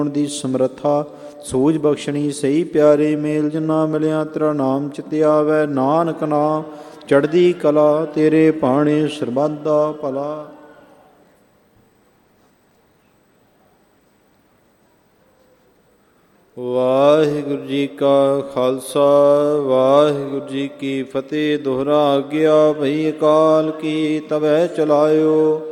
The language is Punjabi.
ਦੀ ਸਮਰੱਥਾ ਸੂਝ ਬਖਸ਼ਣੀ ਸਹੀ ਪਿਆਰੇ ਮੇਲ ਜਿਨਾ ਮਿਲਿਆ ਤੇਰਾ ਨਾਮ ਚਿਤ ਆਵੈ। ਨਾਨਕ ਨਾਮ ਚੜ੍ਹਦੀ ਕਲਾ ਤੇਰੇ ਭਾਣੇ ਸਰਬੱਤ ਦਾ ਭਲਾ। ਵਾਹਿਗੁਰੂ ਜੀ ਕਾ ਖਾਲਸਾ ਵਾਹਿਗੁਰੂ ਜੀ ਕੀ ਫਤਿਹ। ਦੋਹਰਾ ਆਗਿਆ ਭਈ ਅਕਾਲ ਕੀ ਤਬੈ ਚਲਾਇਓ।